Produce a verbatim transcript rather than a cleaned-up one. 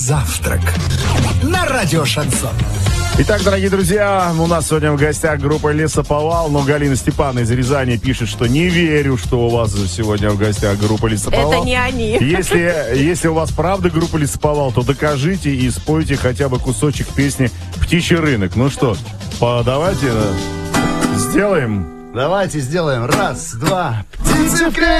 Завтрак на радио Шансон. Итак, дорогие друзья, у нас сегодня в гостях группа Лесоповал, но Галина Степановна из Рязани пишет, что не верю, что у вас сегодня в гостях группа Лесоповал. Это не они. Если, если у вас правда группа Лесоповал, то докажите и спойте хотя бы кусочек песни «Птичий рынок». Ну что, давайте сделаем. Давайте сделаем. Раз, два. Птицы в клетке.